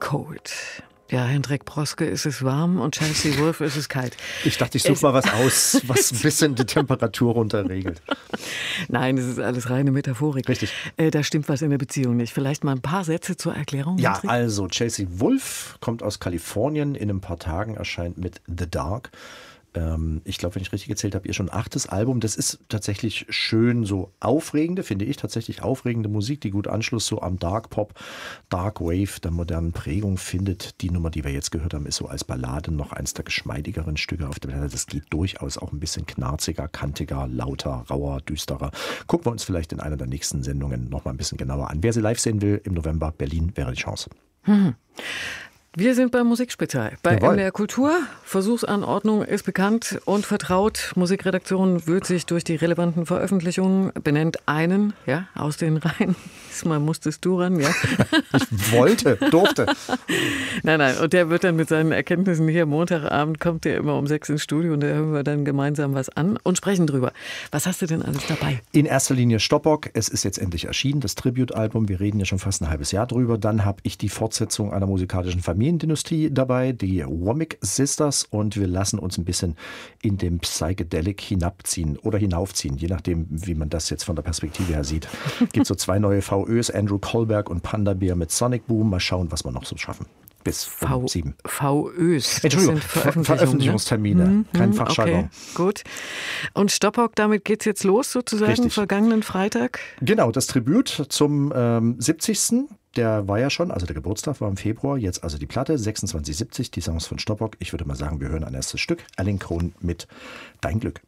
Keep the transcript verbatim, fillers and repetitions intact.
Cold. Ja, Hendrik Broske ist es warm und Chelsea Wolfe ist es kalt. Ich dachte, ich suche mal was aus, was ein bisschen die Temperatur runterregelt. Nein, das ist alles reine Metaphorik. Richtig. Äh, da stimmt was in der Beziehung nicht. Vielleicht mal ein paar Sätze zur Erklärung, Ja, Hendrik? also Chelsea Wolfe kommt aus Kalifornien, in ein paar Tagen erscheint mit The Dark. Ich glaube, wenn ich richtig gezählt habe, ihr schon achtes Album. Das ist tatsächlich schön so aufregende, finde ich, tatsächlich aufregende Musik, die gut Anschluss so am Dark Pop, Dark Wave der modernen Prägung findet. Die Nummer, die wir jetzt gehört haben, ist so als Ballade noch eins der geschmeidigeren Stücke auf der Platte. Das geht durchaus auch ein bisschen knarziger, kantiger, lauter, rauer, düsterer. Gucken wir uns vielleicht in einer der nächsten Sendungen noch mal ein bisschen genauer an. Wer sie live sehen will, im November, Berlin, wäre die Chance. Hm. Wir sind beim Musikspezial. Bei Jawohl. M D R Kultur. Versuchsanordnung ist bekannt und vertraut. Musikredaktion wühlt sich durch die relevanten Veröffentlichungen, benennt einen, ja, aus den Reihen. Diesmal musstest du ran, ja. Ich wollte, durfte. Nein, nein. Und der wird dann mit seinen Erkenntnissen hier Montagabend, kommt der immer um sechs ins Studio und da hören wir dann gemeinsam was an und sprechen drüber. Was hast du denn alles dabei? In erster Linie Stoppock. Es ist jetzt endlich erschienen, das Tribute-Album. Wir reden ja schon fast ein halbes Jahr drüber. Dann habe ich die Fortsetzung einer musikalischen Familiendynastie dabei, die Womack Sisters. Und wir lassen uns ein bisschen in dem Psychedelic hinabziehen oder hinaufziehen, je nachdem, wie man das jetzt von der Perspektive her sieht. Gibt so zwei neue V Ös, Andrew Kohlberg und Panda Bear mit Sonic Boom. Mal schauen, was wir noch so schaffen. Bis um v sieben. V Ös. Entschuldigung, Veröffentlichungen, Veröffentlichungstermine, ne? kein Hm, Fachjargon. Okay, gut. Und Stoppock, damit geht's jetzt los sozusagen, Richtig. vergangenen Freitag? Genau, das Tribut zum ähm, siebzigsten Der war ja schon, also der Geburtstag war im Februar, jetzt also die Platte, sechsundzwanzig siebzig, die Songs von Stoppock. Ich würde mal sagen, wir hören ein erstes Stück, Erling Kron mit Dein Glück.